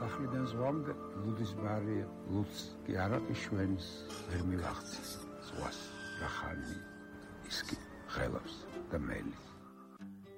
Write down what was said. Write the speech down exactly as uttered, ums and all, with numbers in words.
სახლიდან ზღვამდე ლუდის ბარი ლუდს კი არაყი შვენს ვერ მივახცეს.